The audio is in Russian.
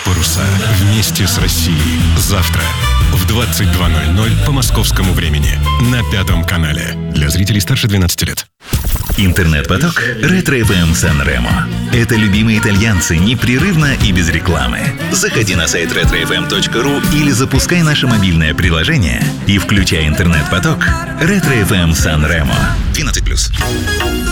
паруса вместе с Россией. Завтра в 22:00 по московскому времени на Пятом канале. Для зрителей старше 12 лет. Интернет-поток Ретро-ФМ Сан-Ремо. Это любимые итальянцы непрерывно и без рекламы. Заходи на сайт retrofm.ru или запускай наше мобильное приложение и включай интернет-поток Ретро-ФМ Сан-Ремо. 12+.